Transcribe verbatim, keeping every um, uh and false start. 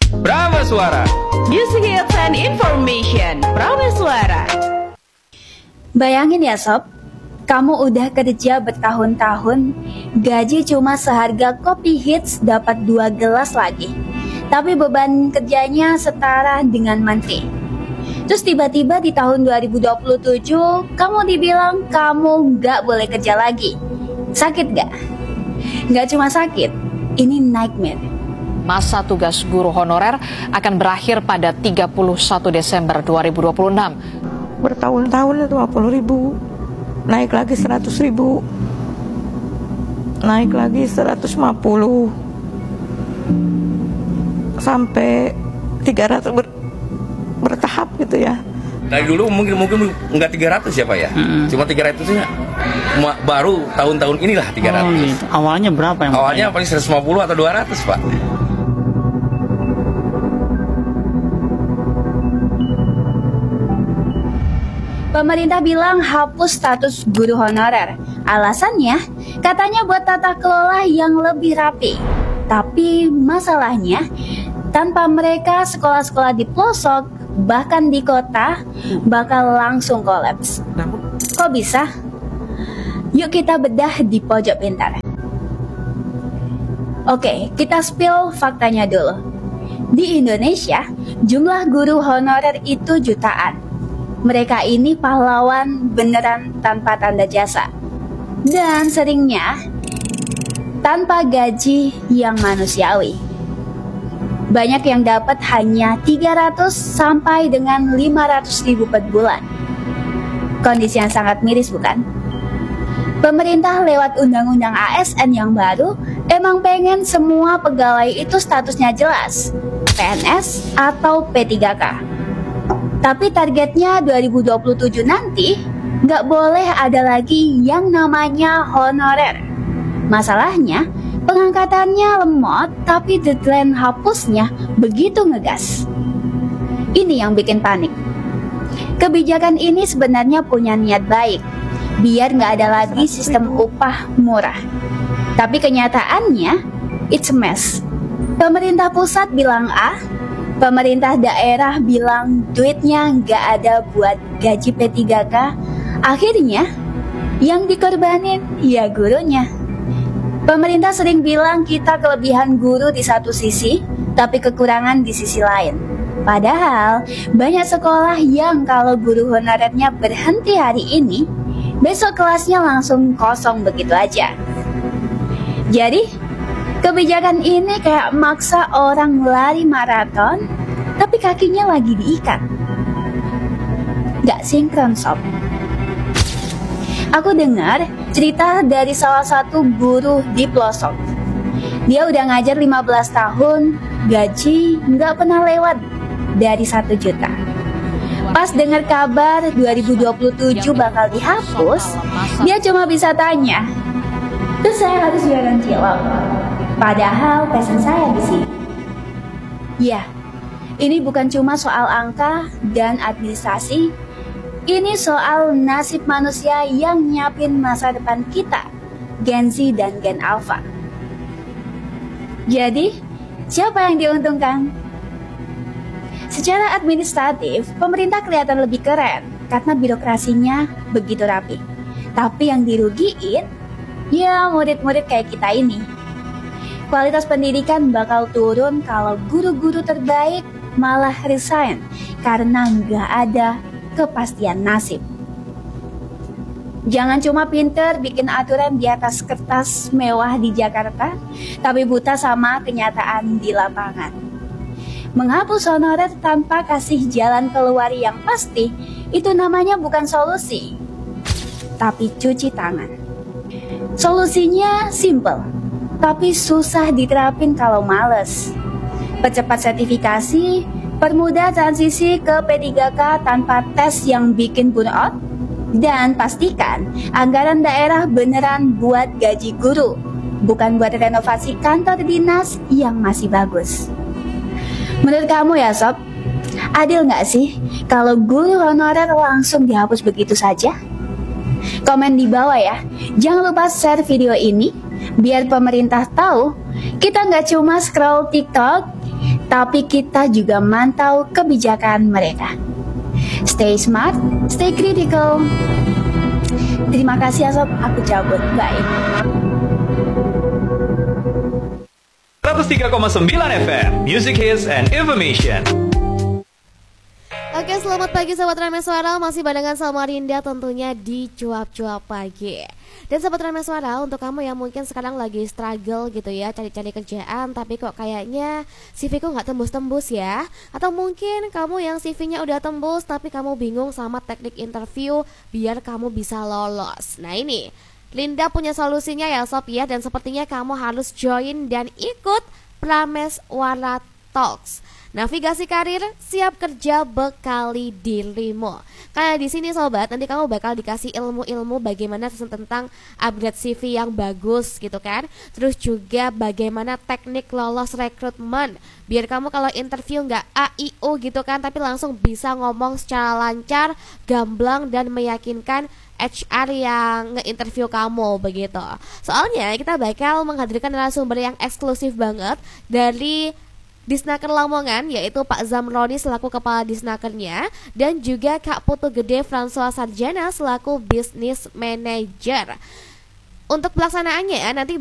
Prameswara. Music hits and information. Prameswara. Bayangin ya sob, kamu udah kerja bertahun-tahun, gaji cuma seharga kopi hits dapat dua gelas lagi. Tapi beban kerjanya setara dengan menteri. Terus tiba-tiba di tahun dua ribu dua puluh tujuh, kamu dibilang kamu gak boleh kerja lagi. Sakit gak? Gak cuma sakit, ini nightmare. Masa tugas guru honorer akan berakhir pada tiga puluh satu Desember dua ribu dua puluh enam. Bertahun-tahun dua puluh ribu, naik lagi seratus ribu, naik lagi seratus lima puluh, sampai tiga ratus ber, bertahap gitu ya. Dari dulu mungkin mungkin nggak tiga ratus ya Pak ya, hmm. cuma tiga ratusnya baru tahun-tahun inilah tiga ratus. Oh, gitu. Awalnya berapa yang Awalnya paling seratus lima puluh atau dua ratus Pak. Pemerintah bilang hapus status guru honorer. Alasannya, katanya buat tata kelola yang lebih rapi. Tapi masalahnya, tanpa mereka sekolah-sekolah di pelosok, bahkan di kota, bakal langsung kolaps. Kok bisa? Yuk kita bedah di pojok pintar. Oke, kita spill faktanya dulu. Di Indonesia, jumlah guru honorer itu jutaan. Mereka ini pahlawan beneran tanpa tanda jasa. Dan seringnya tanpa gaji yang manusiawi. Banyak yang dapat hanya tiga ratus sampai dengan lima ratus ribu per bulan. Kondisi yang sangat miris bukan? Pemerintah lewat undang-undang A S N yang baru emang pengen semua pegawai itu statusnya jelas, P N S atau P tiga K. Tapi targetnya dua ribu dua puluh tujuh nanti nggak boleh ada lagi yang namanya honorer. Masalahnya pengangkatannya lemot tapi deadline hapusnya begitu ngegas. Ini yang bikin panik. Kebijakan ini sebenarnya punya niat baik, biar nggak ada lagi sistem upah murah. Tapi kenyataannya it's a mess. Pemerintah pusat bilang A, pemerintah daerah bilang duitnya nggak ada buat gaji P tiga K. Akhirnya yang dikorbanin ya gurunya. Pemerintah sering bilang kita kelebihan guru di satu sisi, tapi kekurangan di sisi lain. Padahal banyak sekolah yang kalau guru honorernya berhenti hari ini, besok kelasnya langsung kosong begitu aja. Jadi kebijakan ini kayak maksa orang lari maraton, tapi kakinya lagi diikat. Gak sinkron sob. Aku dengar cerita dari salah satu guru di pelosok. Dia udah ngajar lima belas tahun, gaji gak pernah lewat dari satu juta. Pas dengar kabar dua ribu dua puluh tujuh bakal dihapus, dia cuma bisa tanya, terus saya harus jualan cilok. Padahal passion saya di sini. Ya, ini bukan cuma soal angka dan administrasi, ini soal nasib manusia yang nyiapin masa depan kita, Gen Z dan Gen Alpha. Jadi, siapa yang diuntungkan? Secara administratif, pemerintah kelihatan lebih keren karena birokrasinya begitu rapi. Tapi yang dirugiin, ya murid-murid kayak kita ini. Kualitas pendidikan bakal turun kalau guru-guru terbaik malah resign karena nggak ada kepastian nasib. Jangan cuma pinter bikin aturan di atas kertas mewah di Jakarta, tapi buta sama kenyataan di lapangan. Menghapus honorer tanpa kasih jalan keluar yang pasti, itu namanya bukan solusi, tapi cuci tangan. Solusinya simple, tapi susah diterapin kalau males. Percepat sertifikasi, permudah transisi ke P tiga K tanpa tes yang bikin burnout, dan pastikan anggaran daerah beneran buat gaji guru, bukan buat renovasi kantor dinas yang masih bagus. Menurut kamu ya sob, adil nggak sih kalau guru honorer langsung dihapus begitu saja? Komen di bawah ya. Jangan lupa share video ini biar pemerintah tahu kita nggak cuma scroll TikTok, tapi kita juga mantau kebijakan mereka. Stay smart, stay critical. Terima kasih ya sob, aku cabut. Bye. seratus tiga koma sembilan F M, Music Hits and Information. Oke, selamat pagi sahabat Rame Suara. Masih barengan sama Rinda tentunya di Cuap-Cuap Pagi. Dan sahabat Rame Suara, untuk kamu yang mungkin sekarang lagi struggle gitu ya, cari-cari kerjaan tapi kok kayaknya C V-ku gak tembus-tembus ya. Atau mungkin kamu yang C V-nya udah tembus tapi kamu bingung sama teknik interview biar kamu bisa lolos. Nah ini, Linda punya solusinya ya sob ya. Dan sepertinya kamu harus join dan ikut Prameswara Talks. Navigasi karir, siap kerja, bekali dirimu. Karena di sini sobat, nanti kamu bakal dikasih ilmu-ilmu bagaimana tentang upgrade C V yang bagus gitu kan. Terus juga bagaimana teknik lolos rekrutmen, biar kamu kalau interview nggak A I U gitu kan, tapi langsung bisa ngomong secara lancar, gamblang dan meyakinkan H R yang nge-interview kamu begitu. Soalnya kita bakal menghadirkan narasumber yang eksklusif banget dari Disnaker Lamongan, yaitu Pak Zamroni selaku kepala Disnakernya, dan juga Kak Putu Gede François Sarjana selaku Business Manager. Untuk pelaksanaannya nanti